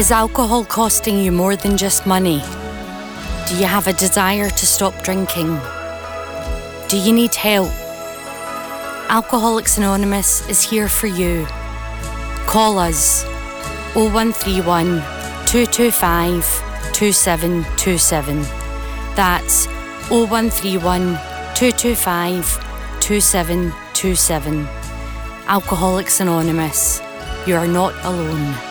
Is alcohol costing you more than just money? Do you have a desire to stop drinking? Do you need help? Alcoholics Anonymous is here for you. Call us 0131 225 2727. That's 0131 225 2727. Alcoholics Anonymous, you are not alone.